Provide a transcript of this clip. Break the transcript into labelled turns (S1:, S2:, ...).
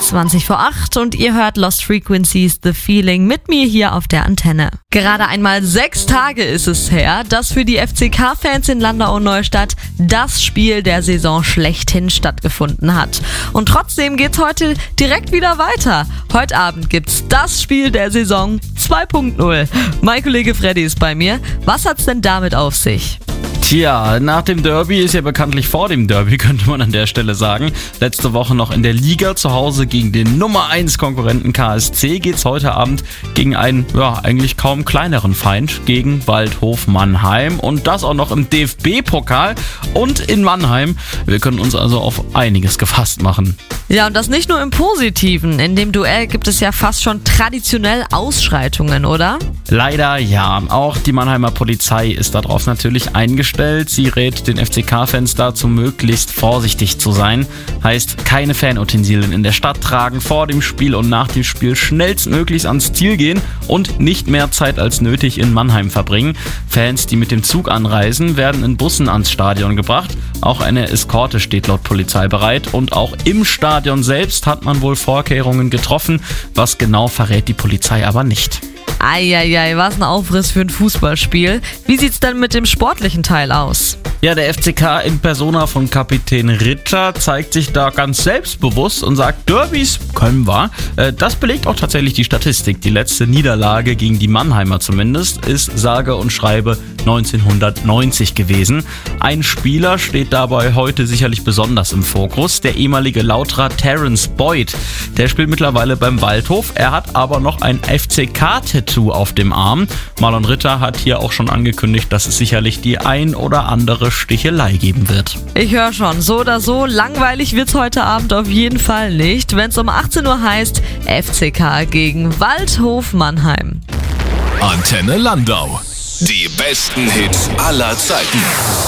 S1: 20 vor 8 und ihr hört Lost Frequencies, The Feeling mit mir hier auf der Antenne. Gerade einmal 6 Tage ist es her, dass für die FCK-Fans in Landau-Neustadt das Spiel der Saison schlechthin stattgefunden hat. Und trotzdem geht's heute direkt wieder weiter. Heute Abend gibt's das Spiel der Saison 2.0. Mein Kollege Freddy ist bei mir. Was hat's denn damit auf sich?
S2: Tja, nach dem Derby ist ja bekanntlich vor dem Derby, könnte man an der Stelle sagen. Letzte Woche noch in der Liga zu Hause gegen den Nummer 1 Konkurrenten KSC geht's heute Abend gegen einen, eigentlich kaum kleineren Feind, gegen Waldhof Mannheim und das auch noch im DFB-Pokal und in Mannheim. Wir können uns also auf einiges gefasst machen.
S1: Ja, und das nicht nur im Positiven. In dem Duell gibt es ja fast schon traditionell Ausschreitungen, oder?
S2: Leider ja. Auch die Mannheimer Polizei ist darauf natürlich eingestellt. Sie rät den FCK-Fans dazu, möglichst vorsichtig zu sein. Heißt, keine Fanutensilien in der Stadt tragen, vor dem Spiel und nach dem Spiel schnellstmöglich ans Ziel gehen und nicht mehr Zeit als nötig in Mannheim verbringen. Fans, die mit dem Zug anreisen, werden in Bussen ans Stadion gebracht. Auch eine Eskorte steht laut Polizei bereit und auch im Stadion selbst hat man wohl Vorkehrungen getroffen. Was genau verrät die Polizei aber nicht.
S1: Eieiei, was ein Aufriss für ein Fußballspiel. Wie sieht's denn mit dem sportlichen Teil aus?
S2: Ja, der FCK in Persona von Kapitän Ritter zeigt sich da ganz selbstbewusst und sagt, Derbys können wir. Das belegt auch tatsächlich die Statistik. Die letzte Niederlage gegen die Mannheimer zumindest ist sage und schreibe 1990 gewesen. Ein Spieler steht dabei heute sicherlich besonders im Fokus, der ehemalige Lauterer Terence Boyd. Der spielt mittlerweile beim Waldhof, er hat aber noch ein FCK-Tattoo auf dem Arm. Marlon Ritter hat hier auch schon angekündigt, dass es sicherlich die ein oder andere Stichelei geben wird.
S1: Ich höre schon, so oder so, langweilig wird's heute Abend auf jeden Fall nicht, wenn es um 18 Uhr heißt FCK gegen Waldhof Mannheim.
S3: Antenne Landau. Die besten Hits aller Zeiten.